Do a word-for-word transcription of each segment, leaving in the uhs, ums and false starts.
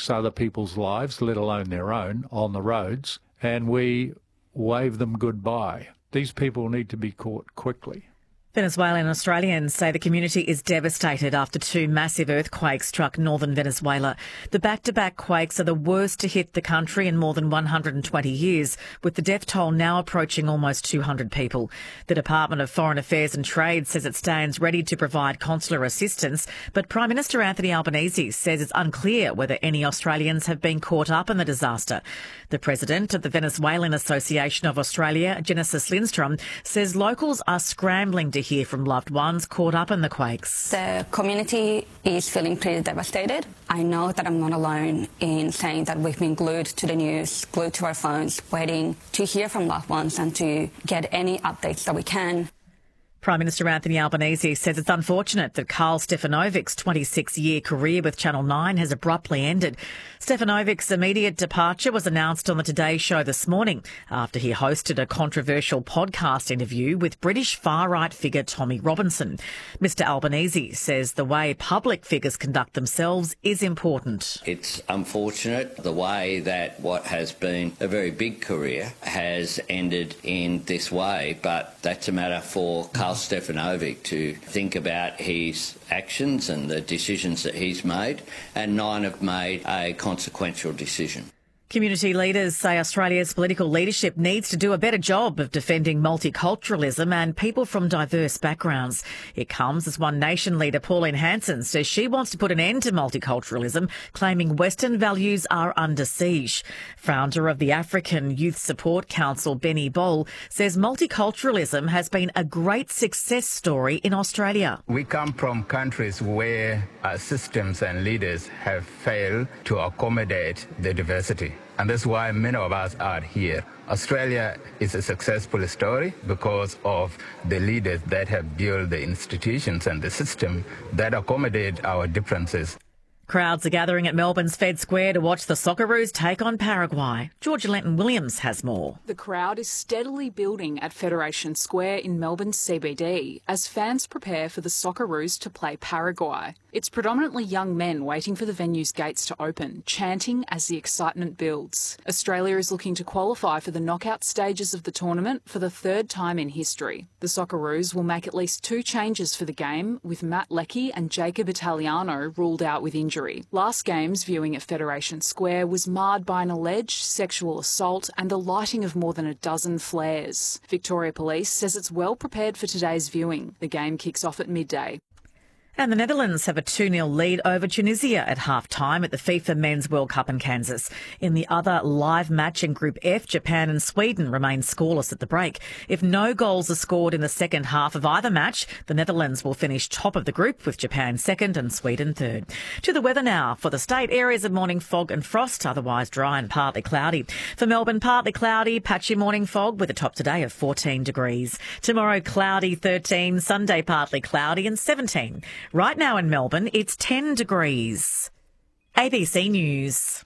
risks other people's lives, let alone their own, on the roads, and we wave them goodbye. These people need to be caught quickly. Venezuelan Australians say the community is devastated after two massive earthquakes struck northern Venezuela. The back-to-back quakes are the worst to hit the country in more than one hundred twenty years, with the death toll now approaching almost two hundred people. The Department of Foreign Affairs and Trade says it stands ready to provide consular assistance, but Prime Minister Anthony Albanese says it's unclear whether any Australians have been caught up in the disaster. The president of the Venezuelan Association of Australia, Genesis Lindstrom, says locals are scrambling to hear from loved ones caught up in the quakes. The community is feeling pretty devastated. I know that I'm not alone in saying that we've been glued to the news, glued to our phones, waiting to hear from loved ones and to get any updates that we can. Prime Minister Anthony Albanese says it's unfortunate that Karl Stefanovic's twenty-six-year career with Channel nine has abruptly ended. Stefanovic's immediate departure was announced on the Today Show this morning after he hosted a controversial podcast interview with British far-right figure Tommy Robinson. Mister Albanese says the way public figures conduct themselves is important. It's unfortunate the way that what has been a very big career has ended in this way, but that's a matter for Karl Stefanovic to think about his actions and the decisions that he's made, and Nine have made a consequential decision. Community leaders say Australia's political leadership needs to do a better job of defending multiculturalism and people from diverse backgrounds. It comes as One Nation leader Pauline Hanson says she wants to put an end to multiculturalism, claiming Western values are under siege. Founder of the African Youth Support Council, Benny Bol, says multiculturalism has been a great success story in Australia. We come from countries where our systems and leaders have failed to accommodate the diversity. And that's why many of us are here. Australia is a successful story because of the leaders that have built the institutions and the system that accommodate our differences. Crowds are gathering at Melbourne's Fed Square to watch the Socceroos take on Paraguay. Georgia Lenton-Williams has more. The crowd is steadily building at Federation Square in Melbourne's C B D as fans prepare for the Socceroos to play Paraguay. It's predominantly young men waiting for the venue's gates to open, chanting as the excitement builds. Australia is looking to qualify for the knockout stages of the tournament for the third time in history. The Socceroos will make at least two changes for the game, with Matt Leckie and Jacob Italiano ruled out with injury. Last game's viewing at Federation Square was marred by an alleged sexual assault and the lighting of more than a dozen flares. Victoria Police says it's well prepared for today's viewing. The game kicks off at midday. And the Netherlands have a two nil lead over Tunisia at half-time at the FIFA Men's World Cup in Kansas. In the other live match in Group F, Japan and Sweden remain scoreless at the break. If no goals are scored in the second half of either match, the Netherlands will finish top of the group with Japan second and Sweden third. To the weather now. For the state, areas of morning fog and frost, otherwise dry and partly cloudy. For Melbourne, partly cloudy, patchy morning fog with a top today of fourteen degrees. Tomorrow, cloudy, thirteen. Sunday, partly cloudy and seventeen. Right now in Melbourne, it's ten degrees. A B C News.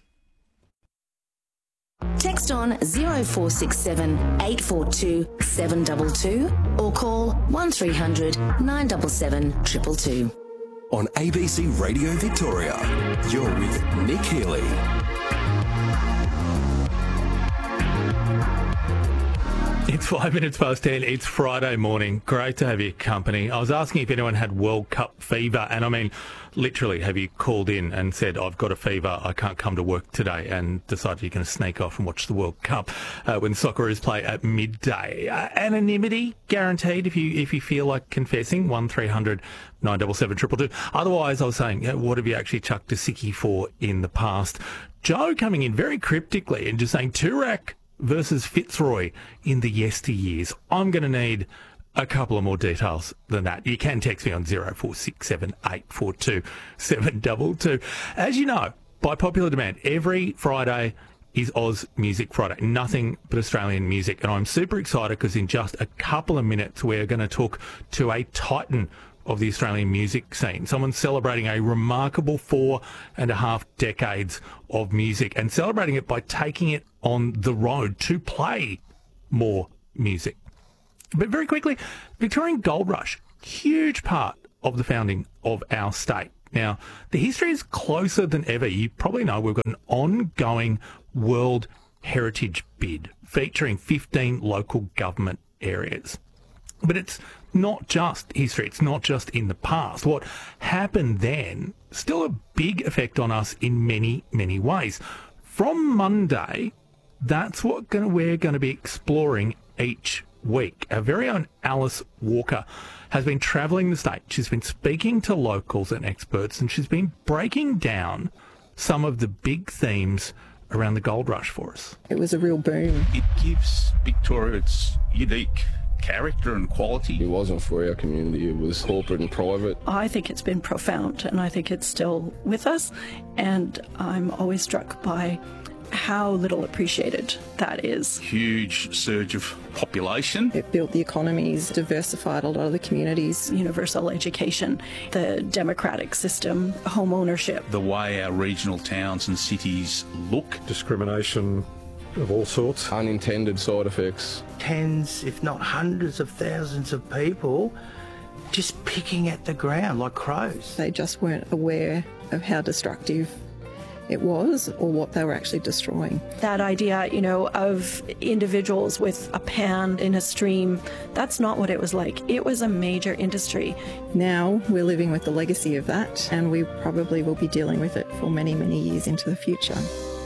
Text on zero four six seven, eight four two, seven two two or call one three hundred, nine seven seven, two two two. On A B C Radio Victoria, you're with Nick Healy. It's five minutes past ten. It's Friday morning. Great to have your company. I was asking if anyone had World Cup fever, and I mean, literally, have you called in and said, I've got a fever, I can't come to work today, and decided you're going to sneak off and watch the World Cup uh, when Socceroos play at midday. Uh, anonymity guaranteed if you if you feel like confessing. one three hundred, nine seven seven, two two two. Otherwise, I was saying, you know, what have you actually chucked a sickie for in the past? Joe coming in very cryptically and just saying, Toorak versus Fitzroy in the yesteryears. I'm going to need a couple of more details than that. You can text me on zero four six seven, eight four two, seven two two. As you know, by popular demand, every Friday is Oz Music Friday. Nothing but Australian music. And I'm super excited because in just a couple of minutes, we're going to talk to a titan of the Australian music scene. Someone celebrating a remarkable four and a half decades of music and celebrating it by taking it on the road to play more music. But very quickly, Victorian Gold Rush, huge part of the founding of our state. Now, the history is closer than ever. You probably know we've got an ongoing World Heritage bid featuring fifteen local government areas. But it's not just history. It's not just in the past. What happened then, still a big effect on us in many, many ways. From Monday, that's what gonna, we're going to be exploring each week. Our very own Alice Walker has been travelling the state. She's been speaking to locals and experts, and she's been breaking down some of the big themes around the gold rush for us. It was a real boom. It gives Victoria its unique character and quality. It wasn't for our community, it was corporate and private. I think it's been profound, and I think it's still with us, and I'm always struck by how little appreciated that is. Huge surge of population. It built the economies, diversified a lot of the communities. Universal education, the democratic system, home ownership. The way our regional towns and cities look. Discrimination of all sorts. Unintended side effects. Tens, if not hundreds of thousands of people just picking at the ground like crows. They just weren't aware of how destructive it was or what they were actually destroying. That idea, you know, of individuals with a pan in a stream, that's not what it was like. It was a major industry. Now we're living with the legacy of that, and we probably will be dealing with it for many, many years into the future.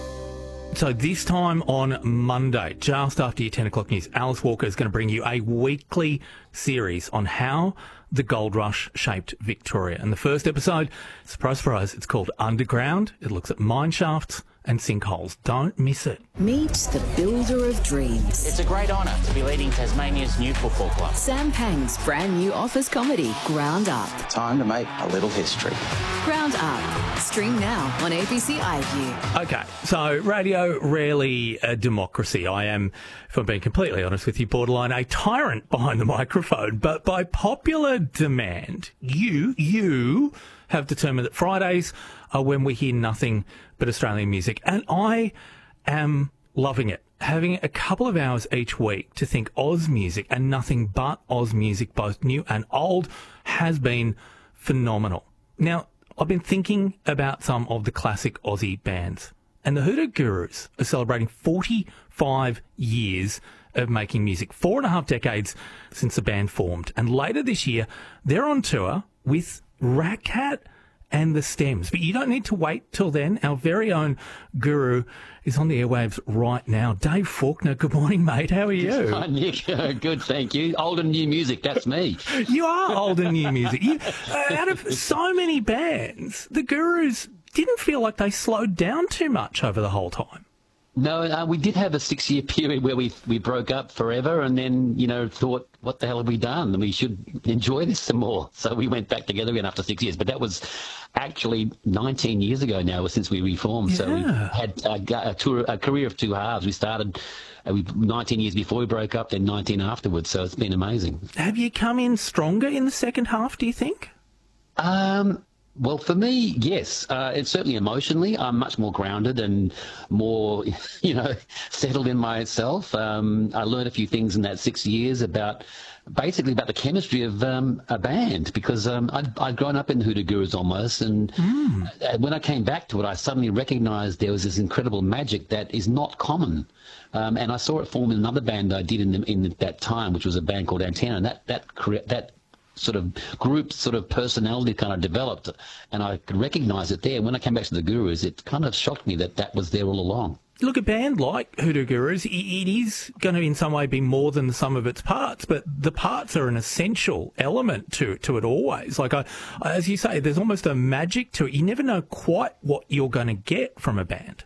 So this time on Monday, just after your ten o'clock news, Alice Walker is going to bring you a weekly series on how the gold rush shaped Victoria. And the first episode, surprise, surprise, it's called Underground. It looks at mine shafts and sinkholes. Don't miss it. Meet the builder of dreams. It's a great honour to be leading Tasmania's new football club. Sam Pang's brand new office comedy, Ground Up. Time to make a little history. Ground Up. Stream now on A B C iView. Okay, so radio, rarely a democracy. I am, if I'm being completely honest with you, borderline a tyrant behind the microphone. But by popular demand, you, you have determined that Fridays are when we hear nothing but Australian music. And I am loving it. Having a couple of hours each week to think Oz music and nothing but Oz music, both new and old, has been phenomenal. Now, I've been thinking about some of the classic Aussie bands. And the Hoodoo Gurus are celebrating forty-five years of making music. Four and a half decades since the band formed. And later this year, they're on tour with Rat Cat and the Stems. But you don't need to wait till then. Our very own guru is on the airwaves right now. Dave Faulkner, good morning, mate. How are you? Hi, Nick. Uh, good, thank you. Old and new music, that's me. You are old and new music. You, uh, out of so many bands, the Gurus didn't feel like they slowed down too much over the whole time. No, uh, we did have a six-year period where we we broke up forever and then, you know, thought, what the hell have we done? And we should enjoy this some more. So we went back together again after six years. But that was actually nineteen years ago now since we reformed. Yeah. So we had a, a, tour, a career of two halves. We started uh, we, nineteen years before we broke up, then nineteen afterwards. So it's been amazing. Have you come in stronger in the second half, do you think? Um... Well, for me, yes. Uh, it's certainly emotionally, I'm much more grounded and more, you know, settled in myself. Um, I learned a few things in that six years about, basically about the chemistry of um, a band, because um, I'd, I'd grown up in the Hoodoo Gurus almost, and mm. when I came back to it, I suddenly recognised there was this incredible magic that is not common. Um, and I saw it form in another band I did in, the, in that time, which was a band called Antenna, and that that that. sort of group sort of personality kind of developed, and I could recognise it there. When I came back to the Gurus, it kind of shocked me that that was there all along. Look, a band like Hoodoo Gurus, it is going to in some way be more than the sum of its parts, but the parts are an essential element to to it always. Like, I, as you say, there's almost a magic to it. You never know quite what you're going to get from a band.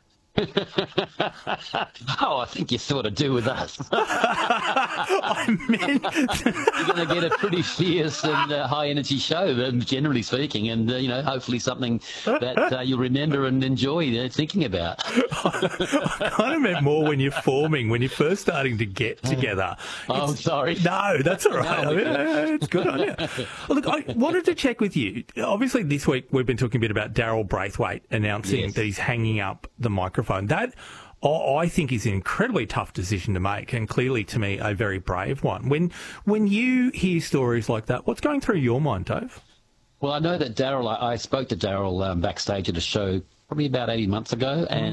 Oh, I think you sort of do with us. I mean, you're going to get a pretty fierce and uh, high-energy show, generally speaking, and uh, you know, hopefully something that uh, you'll remember and enjoy uh, thinking about. I kind of meant more when you're forming, when you're first starting to get together. Oh, it's, sorry. No, that's all right. No, I mean, it's good on you. Well, look, I wanted to check with you. Obviously, this week we've been talking a bit about Daryl Braithwaite announcing yes. that he's hanging up the microphone. That, I think, is an incredibly tough decision to make, and clearly, to me, a very brave one. When when you hear stories like that, what's going through your mind, Dave? Well, I know that Daryl, I, I spoke to Daryl um, backstage at a show probably about eighteen months ago, and